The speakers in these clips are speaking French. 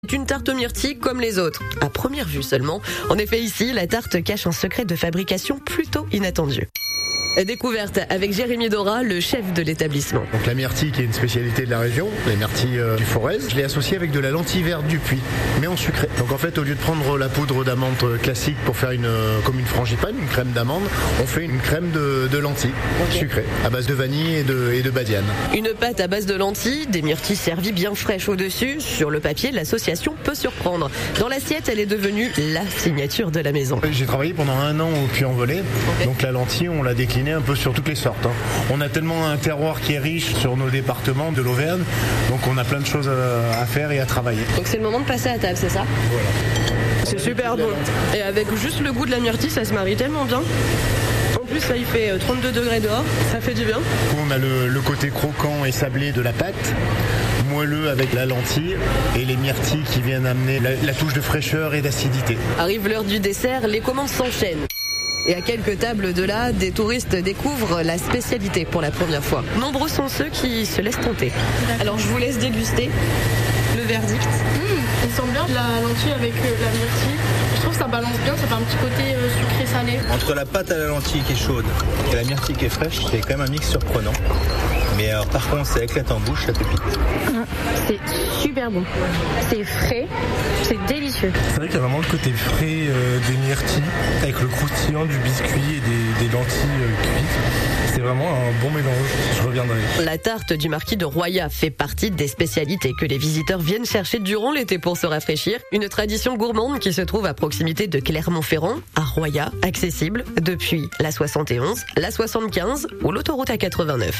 C'est une tarte aux myrtilles comme les autres, à première vue seulement. En effet, ici, la tarte cache un secret de fabrication plutôt inattendu. Découverte avec Jérémy Dora, le chef de l'établissement. Donc la myrtille qui est une spécialité de la région, les myrtilles du Forez, je l'ai associée avec de la lentille verte du Puy, mais en sucré. Donc en fait, au lieu de prendre la poudre d'amande classique pour faire comme une frangipane, une crème d'amande, on fait une crème de lentilles sucrée à base de vanille et de badiane. Une pâte à base de lentilles, des myrtilles servies bien fraîches au-dessus. Sur le papier, l'association peut surprendre. Dans l'assiette, elle est devenue la signature de la maison. J'ai travaillé pendant 1 an au Puy-en-Velay, donc la lentille, on l'a déclinée un peu sur toutes les sortes. On a tellement un terroir qui est riche sur nos départements de l'Auvergne, donc on a plein de choses à faire et à travailler. Donc c'est le moment de passer à table, c'est ça ? Voilà. C'est super bon. Et avec juste le goût de la myrtille, ça se marie tellement bien. En plus, là, il fait 32 degrés dehors, ça fait du bien. On a le côté croquant et sablé de la pâte, moelleux avec la lentille et les myrtilles qui viennent amener la touche de fraîcheur et d'acidité. Arrive l'heure du dessert, les commandes s'enchaînent. Et à quelques tables de là, des touristes découvrent la spécialité pour la première fois. Nombreux sont ceux qui se laissent tenter. Alors, je vous laisse déguster le verdict. Il sent bien la lentille avec la myrtille. Je trouve que ça balance bien, ça fait un petit côté sucré-salé. Entre la pâte à la lentille qui est chaude et la myrtille qui est fraîche, c'est quand même un mix surprenant. Mais alors, par contre, ça éclate en bouche, ça pépite. C'est super bon. C'est frais, c'est délicieux. C'est vrai qu'il y a vraiment le côté frais des myrtilles avec le croustillant du biscuit et des lentilles cuites. C'est vraiment un bon mélange, je reviendrai. La tarte du marquis de Royat fait partie des spécialités que les visiteurs viennent chercher durant l'été pour se rafraîchir. Une tradition gourmande qui se trouve à proximité de Clermont-Ferrand, à Royat, accessible depuis la 71, la 75 ou l'autoroute A89.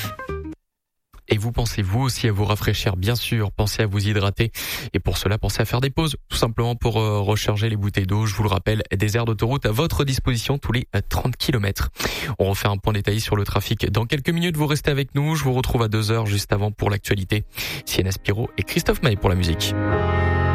Et vous pensez vous aussi à vous rafraîchir, bien sûr, pensez à vous hydrater. Et pour cela, pensez à faire des pauses, tout simplement pour recharger les bouteilles d'eau. Je vous le rappelle, des aires d'autoroute à votre disposition tous les 30 km. On refait un point détaillé sur le trafic. Dans quelques minutes, vous restez avec nous. Je vous retrouve à 2h juste avant pour l'actualité. Sienna Spiro et Christophe Maé pour la musique.